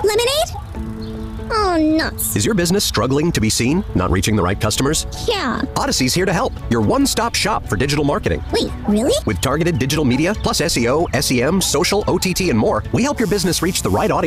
Lemonade? Oh, nuts. Is your business struggling to be seen? Not reaching the right customers? Yeah. Odyssey's here to help. Your one-stop shop for digital marketing. Wait, really? With targeted digital media, plus SEO, SEM, social, OTT, and more, we help your business reach the right audience